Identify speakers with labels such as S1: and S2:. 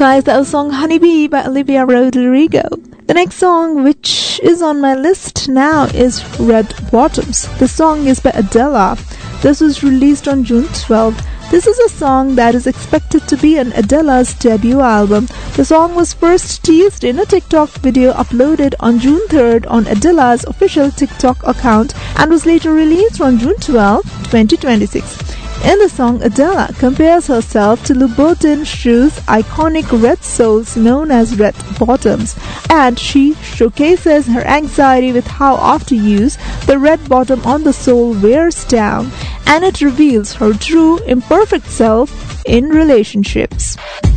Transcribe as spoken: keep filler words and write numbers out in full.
S1: guys, that was song Honeybee by Olivia Rodrigo. The next song which is on my list now is Red Bottoms. The song is by Adele. This was released on June twelfth. This is a song that is expected to be on Adele's debut album. The song was first teased in a TikTok video uploaded on June third on Adele's official TikTok account and was later released on June twelfth, twenty twenty-six. In the song, Adele compares herself to Louboutin shoes' iconic red soles known as red bottoms, and she showcases her anxiety with how after use, the red bottom on the sole wears down, and it reveals her true, imperfect self in relationships.